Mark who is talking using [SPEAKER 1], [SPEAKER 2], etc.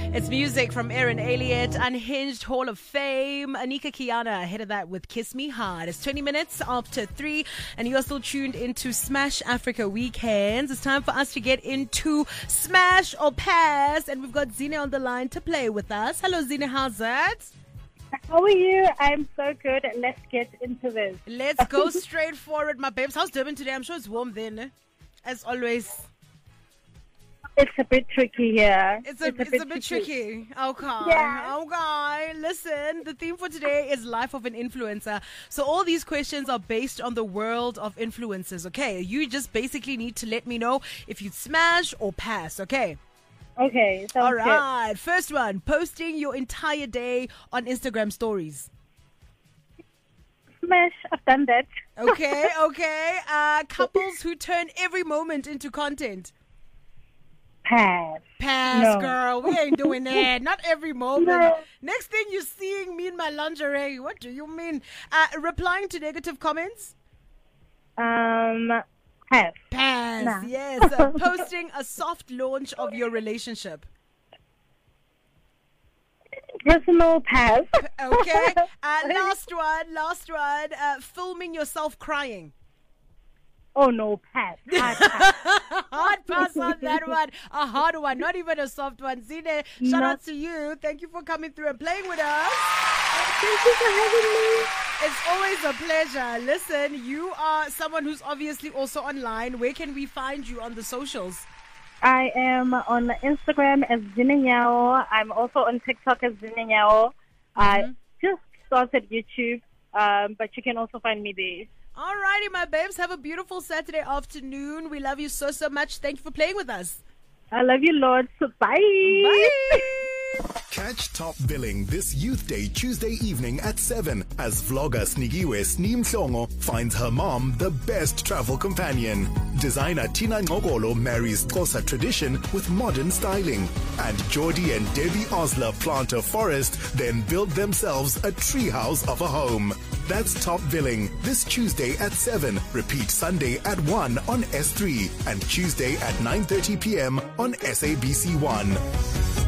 [SPEAKER 1] It's music from Aaron Elliott, Unhinged Hall of Fame. Anika Kiana ahead of that with Kiss Me Hard. It's 20 minutes after 3 and you're still tuned into Smash Africa Weekends. It's time for us to get into Smash or Pass, and we've got Zine on the line to play with us. Hello Zine, how's that?
[SPEAKER 2] How are you? I'm so good. Let's get into this.
[SPEAKER 1] Let's go straight for it, my babes. How's Durban today? I'm sure it's warm then, as always.
[SPEAKER 2] It's a bit tricky here.
[SPEAKER 1] It's a bit tricky. Okay.
[SPEAKER 2] Yeah.
[SPEAKER 1] Okay. Listen, the theme for today is life of an influencer. So all these questions are based on the world of influencers, okay? You just basically need to let me know if you'd smash or pass, okay?
[SPEAKER 2] Okay.
[SPEAKER 1] All right. Good. First one, posting your entire day on Instagram stories.
[SPEAKER 2] Smash. I've done that.
[SPEAKER 1] Okay. Couples who turn every moment into content.
[SPEAKER 2] Pass.
[SPEAKER 1] No. Girl. We ain't doing that. Not every moment.
[SPEAKER 2] No.
[SPEAKER 1] Next thing you're seeing me in my lingerie. What do you mean? Replying to negative comments?
[SPEAKER 2] Pass.
[SPEAKER 1] Pass.
[SPEAKER 2] Nah.
[SPEAKER 1] Yes. Posting a soft launch of your relationship.
[SPEAKER 2] Personal pass.
[SPEAKER 1] Okay. Last one. Filming yourself crying.
[SPEAKER 2] Oh no, pass.
[SPEAKER 1] Hard pass on that one. A hard one, not even a soft one. Zine, shout out to you. Thank you for coming through and playing with us.
[SPEAKER 2] Thank you for having me.
[SPEAKER 1] It's always a pleasure. Listen, you are someone who's obviously also online. Where can we find you on the socials?
[SPEAKER 2] I am on Instagram as Zinenyao. I'm also on TikTok as Zinenyao. I just started YouTube, but you can also find me there.
[SPEAKER 1] Alrighty, my babes. Have a beautiful Saturday afternoon. We love you so much. Thank you for playing with us.
[SPEAKER 2] I love you, Lord. So bye.
[SPEAKER 1] Bye.
[SPEAKER 3] Catch Top Billing this Youth Day Tuesday evening at 7 as vlogger Snigiwe Snimhlongo finds her mom the best travel companion. Designer Tina Ngogolo marries Xhosa tradition with modern styling. And Geordie and Debbie Osler plant a forest, then build themselves a treehouse of a home. That's Top Billing this Tuesday at 7. Repeat Sunday at 1 on S3 and Tuesday at 9:30 p.m. on SABC 1.